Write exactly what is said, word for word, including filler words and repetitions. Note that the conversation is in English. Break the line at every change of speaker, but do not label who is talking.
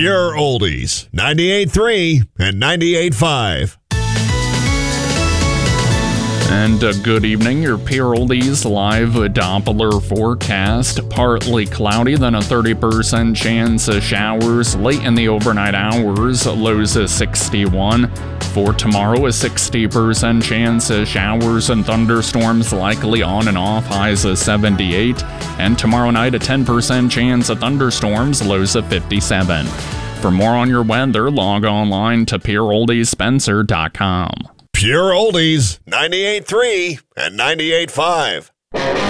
Pure Oldies, ninety-eight point three and ninety-eight point five.
And uh, good evening, your Pure Oldies live Doppler forecast. Partly cloudy, then a thirty percent chance of showers late in the overnight hours. Lows of sixty-one. For tomorrow, a sixty percent chance of showers and thunderstorms likely on and off. Highs of seventy-eight. And tomorrow night, a ten percent chance of thunderstorms. Lows of fifty-seven. For more on your weather, log online to pure oldies spencer dot com.
Pure Oldies, ninety-eight point three and ninety-eight point five.